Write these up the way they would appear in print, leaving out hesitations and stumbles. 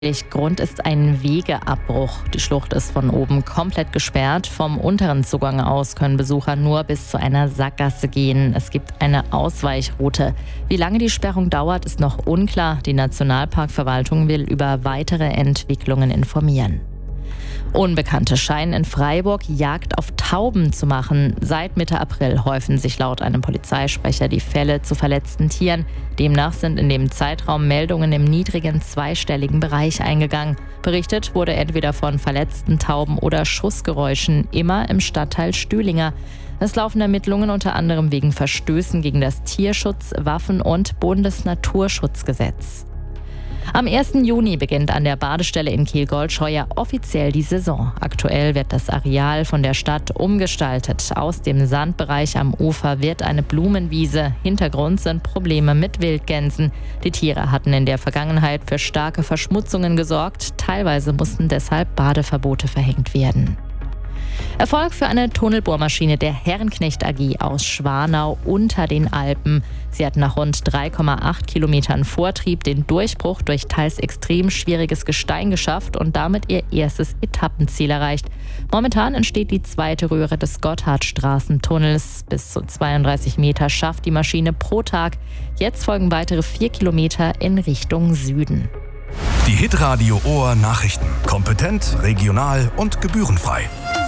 Grund ist ein Wegeabbruch. Die Schlucht ist von oben komplett gesperrt. Vom unteren Zugang aus können Besucher nur bis zu einer Sackgasse gehen. Es gibt eine Ausweichroute. Wie lange die Sperrung dauert, ist noch unklar. Die Nationalparkverwaltung will über weitere Entwicklungen informieren. Unbekannte scheinen in Freiburg Jagd auf Tauben zu machen. Seit Mitte April häufen sich laut einem Polizeisprecher die Fälle zu verletzten Tieren. Demnach sind in dem Zeitraum Meldungen im niedrigen zweistelligen Bereich eingegangen. Berichtet wurde entweder von verletzten Tauben oder Schussgeräuschen, immer im Stadtteil Stühlinger. Es laufen Ermittlungen unter anderem wegen Verstößen gegen das Tierschutz-, Waffen- und Bundesnaturschutzgesetz. Am 1. Juni beginnt an der Badestelle in Kehl-Goldscheuer offiziell die Saison. Aktuell wird das Areal von der Stadt umgestaltet. Aus dem Sandbereich am Ufer wird eine Blumenwiese. Hintergrund sind Probleme mit Wildgänsen. Die Tiere hatten in der Vergangenheit für starke Verschmutzungen gesorgt. Teilweise mussten deshalb Badeverbote verhängt werden. Erfolg für eine Tunnelbohrmaschine der Herrenknecht AG aus Schwanau unter den Alpen. Sie hat nach rund 3,8 Kilometern Vortrieb den Durchbruch durch teils extrem schwieriges Gestein geschafft und damit ihr erstes Etappenziel erreicht. Momentan entsteht die zweite Röhre des Gotthardstraßentunnels. Bis zu 32 Meter schafft die Maschine pro Tag. Jetzt folgen weitere 4 Kilometer in Richtung Süden. Die Hitradio Ohr Nachrichten. Kompetent, regional und gebührenfrei.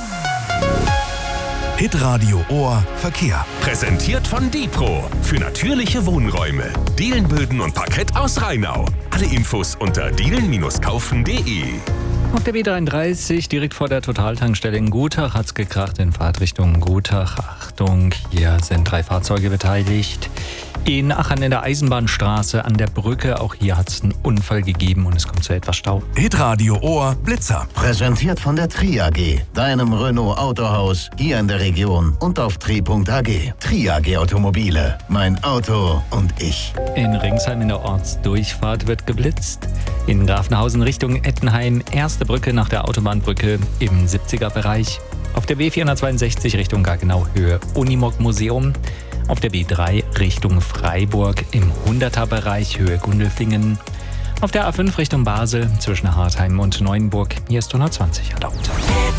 Hitradio Ohr Verkehr. Präsentiert von Dipro für natürliche Wohnräume. Dielenböden und Parkett aus Rheinau. Alle Infos unter dielen-kaufen.de. Auf der B33, direkt vor der Totaltankstelle in Gutach, hat es gekracht in Fahrtrichtung Gutach. Achtung, hier sind 3 Fahrzeuge beteiligt. In Aachen in der Eisenbahnstraße an der Brücke, auch hier hat es einen Unfall gegeben und es kommt zu etwas Stau. Hitradio Ohr Blitzer. Präsentiert von der Tri AG, deinem Renault Autohaus, hier in der Region und auf tri.ag. Tri AG Automobile, mein Auto und ich. In Ringsheim in der Ortsdurchfahrt wird geblitzt. In Grafenhausen Richtung Ettenheim, erste Brücke nach der Autobahnbrücke im 70er-Bereich. Auf der B462 Richtung Gaggenau Höhe Unimog Museum. Auf der B3 Richtung Freiburg im 100er-Bereich Höhe Gundelfingen. Auf der A5 Richtung Basel zwischen Hartheim und Neuenburg. Hier ist 120 erlaubt.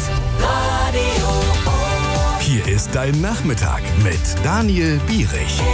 Hier ist dein Nachmittag mit Daniel Bierich.